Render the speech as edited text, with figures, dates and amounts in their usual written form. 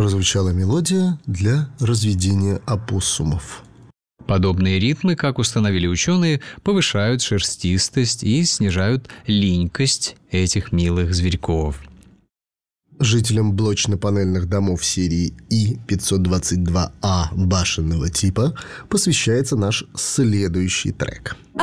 прозвучала мелодия для разведения опоссумов. Подобные ритмы, как установили ученые, повышают шерстистость и снижают линькость этих милых зверьков. Жителям блочно-панельных домов серии И-522А башенного типа посвящается наш следующий трек.